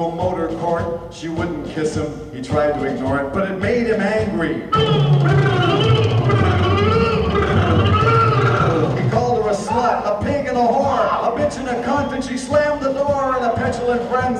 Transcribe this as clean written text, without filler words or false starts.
a motor court. She wouldn't kiss him. He tried to ignore it, but it made him angry. He called her a slut, a pig and a whore, a bitch and a cunt, and she slammed the door in a petulant frenzy.